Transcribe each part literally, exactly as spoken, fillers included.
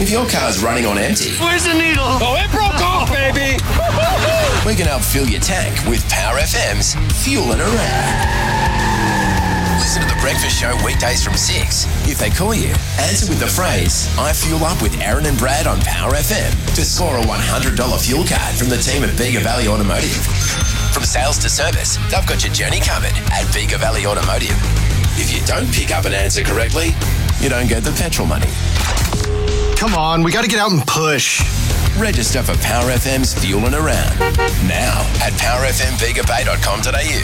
If your car's running on empty, where's the needle? Oh, it broke off, baby! we can help fill your tank with Power F M's Fuelin' Around. Listen to The Breakfast Show weekdays from six. If they call you, answer with the phrase, I fuel up with Aaron and Brad on Power F M to score a one hundred dollars fuel card from the team at Bega Valley Automotive. From sales to service, they've got your journey covered at Bega Valley Automotive. If you don't pick up and answer correctly, you don't get the petrol money. Come on, we got to get out and push. Register for Power F M's Fuelin' Around now at power f m bega bay dot com dot a u.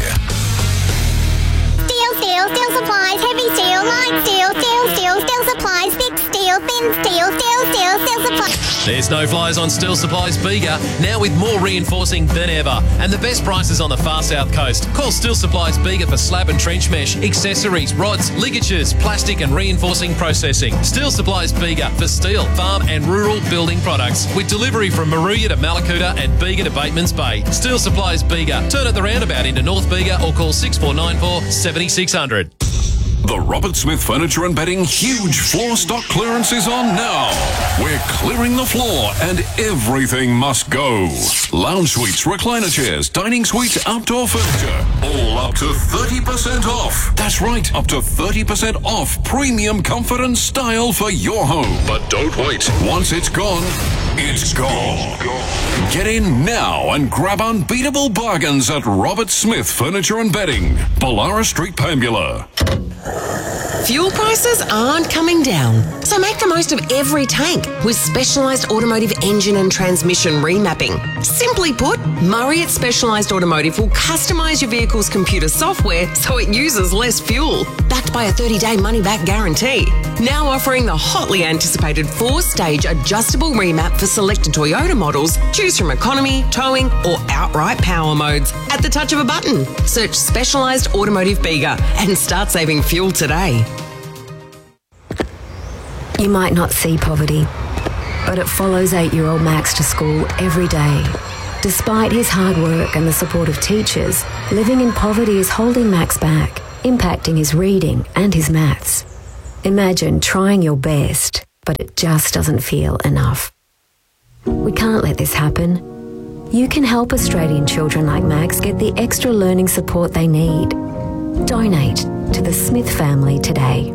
Steel, steel, steel supplies, heavy steel, light steel, steel, steel, steel supplies, thick steel, thin steel, steel, steel, steel supplies. There's no flies on Steel Supplies Bega, now with more reinforcing than ever, and the best prices on the far south coast. Call Steel Supplies Bega for slab and trench mesh, accessories, rods, ligatures, plastic and reinforcing processing. Steel Supplies Bega for steel, farm and rural building products, with delivery from Maruya to Malakuta and Bega to Bateman's Bay. Steel Supplies Bega. Turn at the roundabout into North Bega or call six four nine four, seven six zero zero. The Robert Smith Furniture and Bedding huge floor stock clearance is on now. We're clearing the floor and everything must go. Lounge suites, recliner chairs, dining suites, outdoor furniture, all up to thirty percent off. That's right, up to thirty percent off premium comfort and style for your home. But don't wait. Once it's gone, it's gone. Get in now and grab unbeatable bargains at Robert Smith Furniture and Bedding, Ballara Street, Pambula. Fuel prices aren't coming down, so make the most of every tank with specialised automotive engine and transmission remapping. Simply put, Murray at Specialised Automotive will customise your vehicle's computer software so it uses less fuel, backed by a thirty-day money-back guarantee. Now offering the hotly anticipated four-stage adjustable remap for selected Toyota models. Choose from economy, towing or outright power modes at the touch of a button. Search Specialised Automotive Bega and start saving fuel today. You might not see poverty, but it follows eight-year-old Max to school every day. Despite his hard work and the support of teachers, living in poverty is holding Max back, impacting his reading and his maths. Imagine trying your best, but it just doesn't feel enough. We can't let this happen. You can help Australian children like Max get the extra learning support they need. Donate to the Smith family today.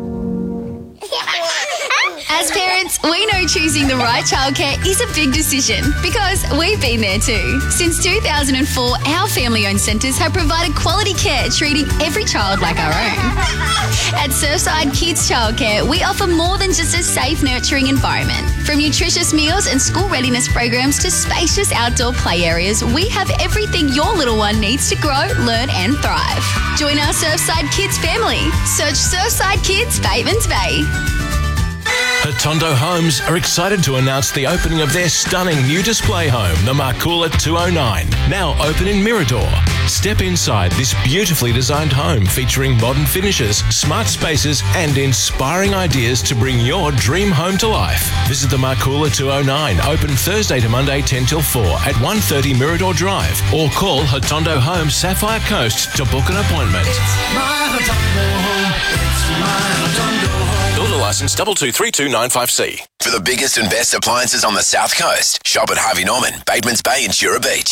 As parents, we know choosing the right childcare is a big decision because we've been there too. Since two thousand four, our family-owned centres have provided quality care, treating every child like our own. At Surfside Kids Childcare, we offer more than just a safe, nurturing environment. From nutritious meals and school readiness programs to spacious outdoor play areas, we have everything your little one needs to grow, learn and thrive. Join our Surfside Kids family. Search Surfside Kids, Bateman's Bay. Hotondo Homes are excited to announce the opening of their stunning new display home, the Marcoola two oh nine, now open in Mirador. Step inside this beautifully designed home featuring modern finishes, smart spaces and inspiring ideas to bring your dream home to life. Visit the Marcoola two oh nine, open Thursday to Monday ten till four at one thirty Mirador Drive, or call Hotondo Homes Sapphire Coast to book an appointment. It's my Hotondo home. It's my Hotondo home. Builder license two two three two nine five C. For the biggest and best appliances on the South Coast, shop at Harvey Norman, Bateman's Bay and Jura Beach.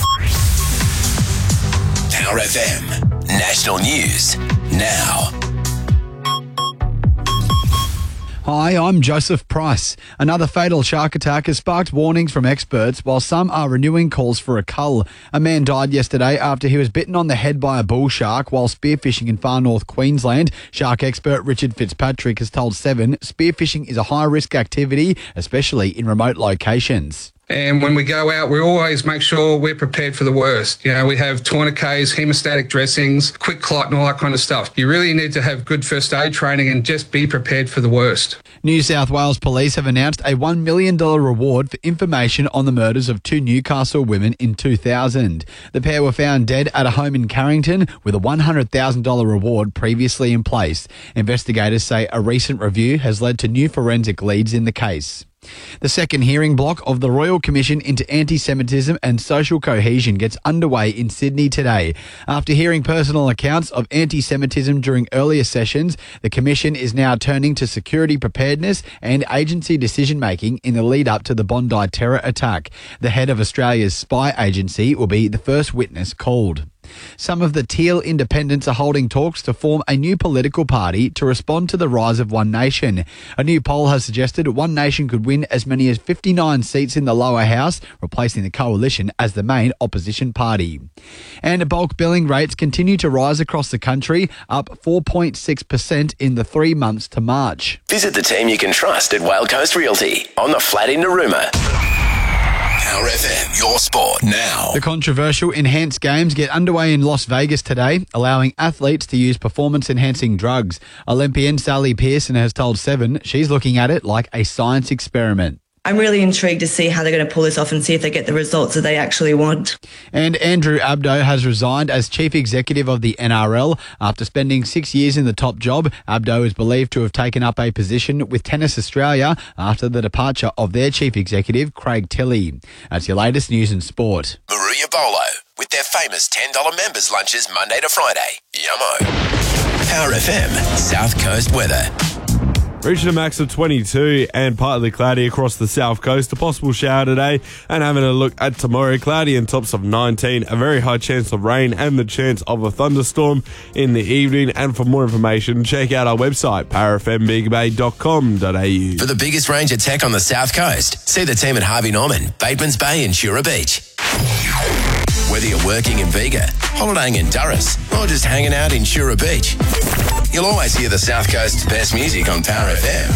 Power F M. National News. Now. Hi, I'm Joseph Price. Another fatal shark attack has sparked warnings from experts, while some are renewing calls for a cull. A man died yesterday after he was bitten on the head by a bull shark while spearfishing in far north Queensland. Shark expert Richard Fitzpatrick has told Seven spearfishing is a high-risk activity, especially in remote locations. And when we go out, we always make sure we're prepared for the worst. You know, we have tourniquets, hemostatic dressings, quick clot and all that kind of stuff. You really need to have good first aid training and just be prepared for the worst. New South Wales Police have announced a one million dollars reward for information on the murders of two Newcastle women in two thousand. The pair were found dead at a home in Carrington with a one hundred thousand dollars reward previously in place. Investigators say a recent review has led to new forensic leads in the case. The second hearing block of the Royal Commission into Anti-Semitism and Social Cohesion gets underway in Sydney today. After hearing personal accounts of anti-Semitism during earlier sessions, the Commission is now turning to security preparedness and agency decision-making in the lead-up to the Bondi terror attack. The head of Australia's spy agency will be the first witness called. Some of the Teal independents are holding talks to form a new political party to respond to the rise of One Nation. A new poll has suggested One Nation could win as many as fifty-nine seats in the lower house, replacing the coalition as the main opposition party. And bulk billing rates continue to rise across the country, up four point six percent in the three months to March. Visit the team you can trust at Whale Coast Realty on the flat in Narooma. Power F M, your sport now. The controversial Enhanced Games get underway in Las Vegas today, allowing athletes to use performance-enhancing drugs. Olympian Sally Pearson has told Seven she's looking at it like a science experiment. I'm really intrigued to see how they're going to pull this off and see if they get the results that they actually want. And Andrew Abdo has resigned as Chief Executive of the N R L. After spending six years in the top job, Abdo is believed to have taken up a position with Tennis Australia after the departure of their Chief Executive, Craig Tilley. That's your latest news and sport. Maruya Bolo, with their famous ten dollars members lunches Monday to Friday. Yummo. Power F M, South Coast weather. Reaching a max of twenty-two and partly cloudy across the south coast. A possible shower today, and having a look at tomorrow, cloudy and tops of nineteen. A very high chance of rain and the chance of a thunderstorm in the evening. And for more information, check out our website, power f m bega bay dot com dot a u. For the biggest range of tech on the south coast, see the team at Harvey Norman, Bateman's Bay and Shura Beach. Whether you're working in Bega, holidaying in Durras, or just hanging out in Shura Beach, you'll always hear the South Coast's best music on Power F M.